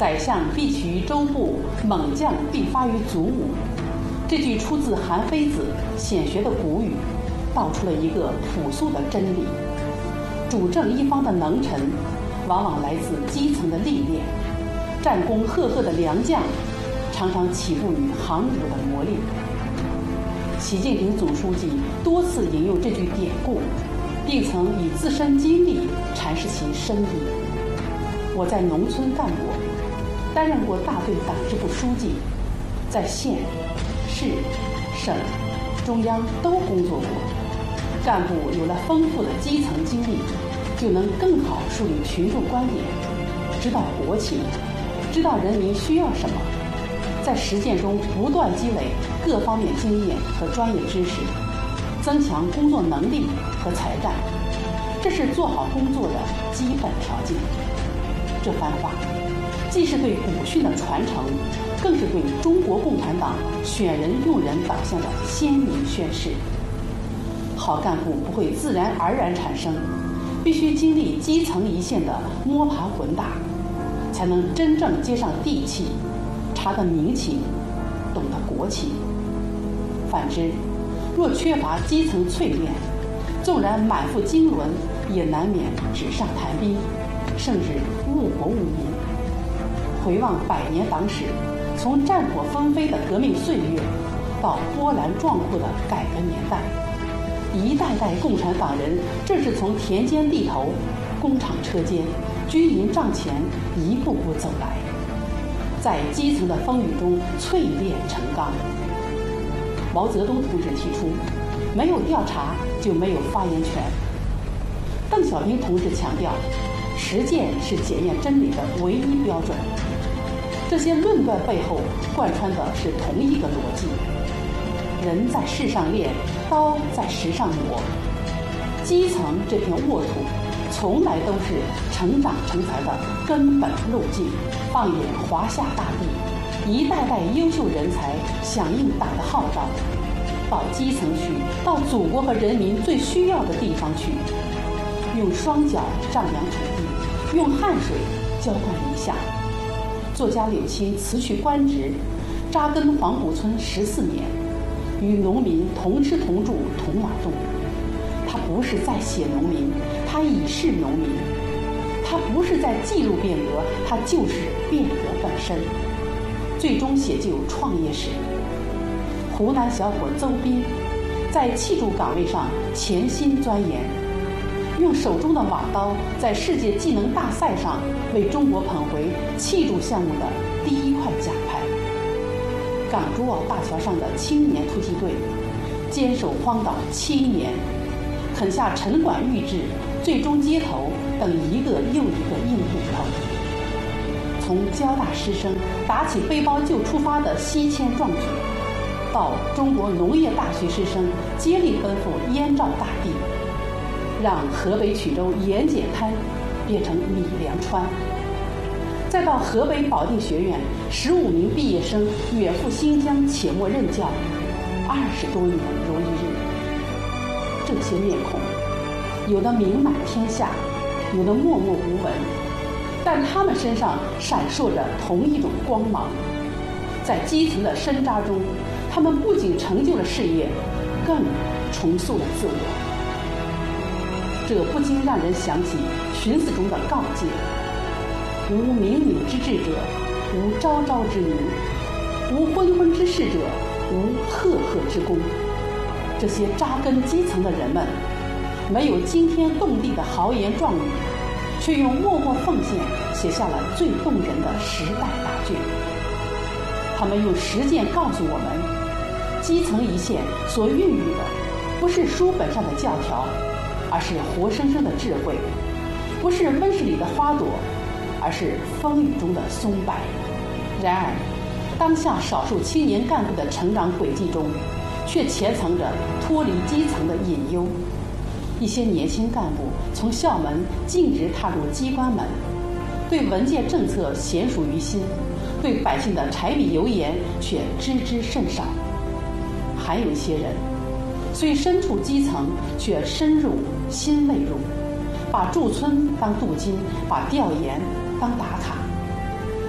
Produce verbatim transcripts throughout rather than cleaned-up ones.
宰相必起于州部，猛将必发于祖母。这句出自韩非子显学的古语，道出了一个朴素的真理：主政一方的能臣，往往来自基层的历练；战功赫赫的良将，常常起步于航母的磨练。习近平总书记多次引用这句典故，并曾以自身经历阐释其深意。我在农村干过，担任过大队党支部书记，在县、市、省、中央都工作过。干部有了丰富的基层经历，就能更好梳理群众观点，知道国情，知道人民需要什么，在实践中不断积累各方面经验和专业知识，增强工作能力和才干，这是做好工作的基本条件。这番话既是对古训的传承，更是对中国共产党选人用人导向的鲜明宣示。好干部不会自然而然产生，必须经历基层一线的摸爬滚打，才能真正接上地气，察得民情，懂得国情。反之，若缺乏基层淬炼，纵然满腹经纶，也难免纸上谈兵，甚至误国误民。回望百年党史，从战火纷飞的革命岁月，到波澜壮阔的改革年代，一代代共产党人正是从田间地头、工厂车间、军营帐前一步步走来，在基层的风雨中淬炼成钢。毛泽东同志提出，没有调查就没有发言权。邓小平同志强调，实践是检验真理的唯一标准。这些论断背后贯穿的是同一个逻辑：人在世上练，刀在石上磨。基层这片沃土，从来都是成长成才的根本路径。放眼华夏大地，一代代优秀人才响应党的号召，到基层去，到祖国和人民最需要的地方去，用双脚丈量土地，用汗水浇灌理想。作家柳青辞去官职，扎根黄埔村十四年，与农民同吃同住同劳动。他不是在写农民，他已是农民；他不是在记录变革，他就是变革本身。最终写就创业史。湖南小伙邹斌在砌筑岗位上潜心钻研，用手中的瓦刀在世界技能大赛上为中国捧回砌筑项目的第一块奖牌。港珠澳大桥上的青年突击队坚守荒岛七年，啃下城管预制，最终街头等一个又一个硬骨头。从交大师生打起背包就出发的西迁壮举，到中国农业大学师生接力奔赴燕赵大地，让河北曲周盐碱滩变成米粮川，再到河北保定学院十五名毕业生远赴新疆且末任教，二十多年如一日。这些面孔，有的名满天下，有的默默无闻，但他们身上闪烁着同一种光芒。在基层的深扎中，他们不仅成就了事业，更重塑了自我。这不禁让人想起荀子中的告诫：无冥冥之志者，无昭昭之名；无昏昏之事者，无赫赫之功。这些扎根基层的人们，没有惊天动地的豪言壮语，却用默默奉献写下了最动人的时代大卷。他们用实践告诉我们，基层一线所孕育的不是书本上的教条，而是活生生的智慧；不是温室里的花朵，而是风雨中的松柏。然而，当下少数青年干部的成长轨迹中，却潜藏着脱离基层的隐忧。一些年轻干部从校门径直踏入机关门，对文件政策娴熟于心，对百姓的柴米油盐却知之甚少。还有一些人，虽身处基层，却深入心未入，把驻村当镀金，把调研当打卡。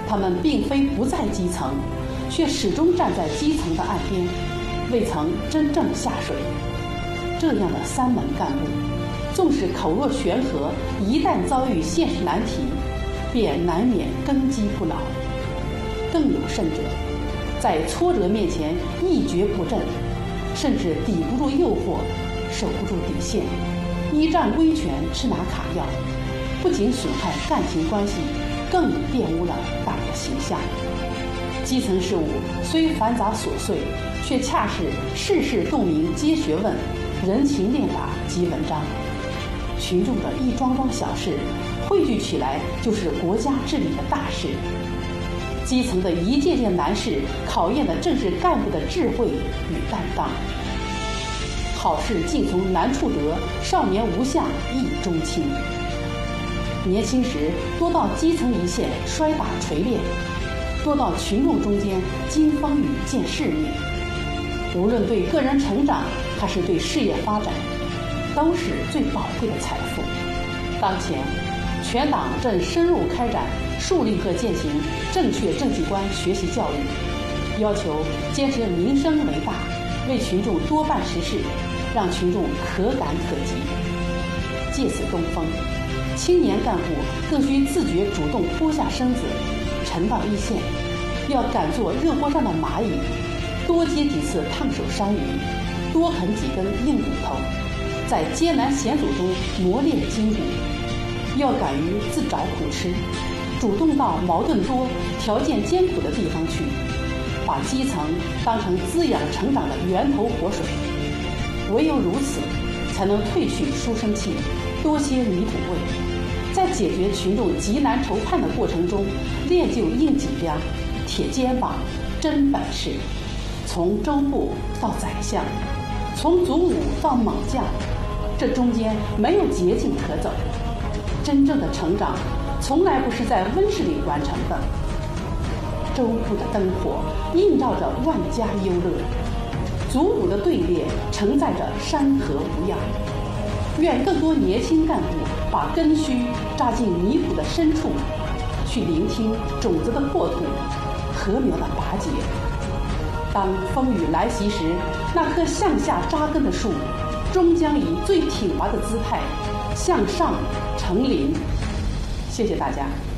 他们并非不在基层，却始终站在基层的岸边，未曾真正下水。这样的三门干部，纵使口若悬河，一旦遭遇现实难题，便难免根基不牢。更有甚者，在挫折面前一蹶不振，甚至抵不住诱惑，守不住底线，依仗威权吃拿卡要，不仅损害干情关系，更玷污了党的形象。基层事务虽繁杂琐碎，却恰是事事洞明皆学问，人情练达即文章。群众的一桩桩小事，汇聚起来就是国家治理的大事。基层的一件件难事，考验的正是干部的智慧与担当。好事尽从难处得，少年无相意中轻。年轻时多到基层一线摔打锤炼，多到群众中间经风雨见世面。无论对个人成长还是对事业发展，都是最宝贵的财富。当前，全党正深入开展树立和践行正确政绩观学习教育，要求坚持民生为大，为群众多办实事，让群众可感可及。借此东风，青年干部更需自觉主动脱下身子，沉到一线，要敢做热锅上的蚂蚁，多接几次烫手山芋，多啃几根硬骨头，在艰难险阻中磨练筋骨。要敢于自找苦吃，主动到矛盾多、条件艰苦的地方去，把基层当成滋养成长的源头活水。唯有如此，才能褪去书生气，多些泥土味，在解决群众急难愁盼的过程中，练就硬脊梁、铁肩膀、真本事。从州部到宰相，从祖武到猛将，这中间没有捷径可走。真正的成长，从来不是在温室里完成的。州部的灯火映照着万家忧乐，祖武的队列承载着山河无恙。愿更多年轻干部把根须扎进泥土的深处，去聆听种子的破土，禾苗的拔节。当风雨来袭时，那棵向下扎根的树，终将以最挺拔的姿态向上成林。谢谢大家。